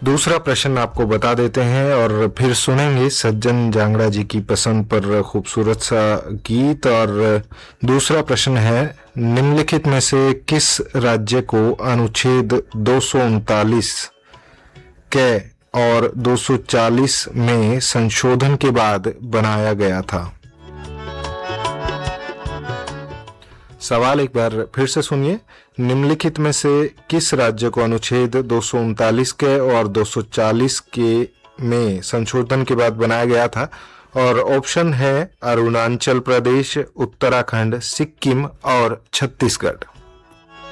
दूसरा प्रश्न आपको बता देते हैं और फिर सुनेंगे सज्जन जांगड़ा जी की पसंद पर खूबसूरत सा गीत। और दूसरा प्रश्न है, निम्नलिखित में से किस राज्य को अनुच्छेद 239 के और 240 में संशोधन के बाद बनाया गया था? सवाल एक बार फिर से सुनिए। निम्नलिखित में से किस राज्य को अनुच्छेद 239 के और 240 के में संशोधन के बाद बनाया गया था? और ऑप्शन है अरुणाचल प्रदेश, उत्तराखंड, सिक्किम और छत्तीसगढ़।